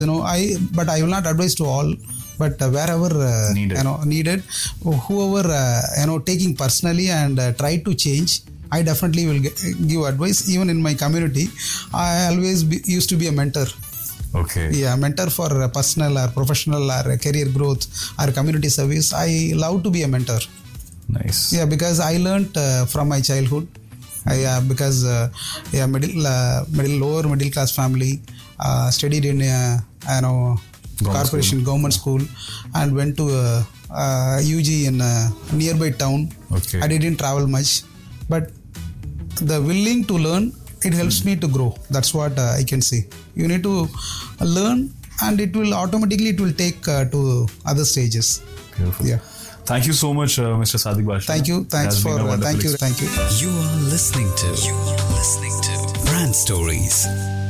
But I will not advise to all. But wherever needed, whoever taking personally and try to change, I definitely will give advice. Even in my community, I always used to be a mentor. Okay. Yeah, mentor for personal or professional or career growth or community service. I love to be a mentor. Nice. Yeah, because I learned from my childhood. Because lower middle class family, studied in government school, and went to UG in a nearby town. Okay. I didn't travel much, but the willing to learn, it helps me to grow. That's what I can say. You need to learn, and it will automatically take to other stages. Beautiful. Yeah. Thank you so much, Mr. Sadiq Basha. Thank you. Thanks for thank you. You are listening to Brand Stories.